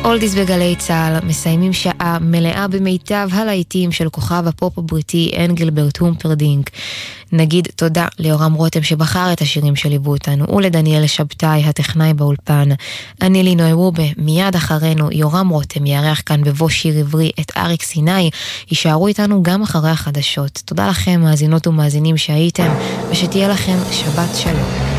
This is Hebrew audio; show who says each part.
Speaker 1: אולדיס בגלי צהל, מסיימים שעה מלאה במיטב הלהיטים של כוכב הפופ הבריטי אנגלברט הומפרדינק. נגיד תודה ליורם רותם שבחר את השירים שליוו אותנו, ולדניאל שבתאי הטכנאי באולפן. אני לינוי רובה, מיד אחרינו יורם רותם יארח כאן בבוא שיר עברי את אריק סיני, יישארו איתנו גם אחרי החדשות. תודה לכם מאזינות ומאזינים שהייתם, ושתהיה לכם שבת שלום.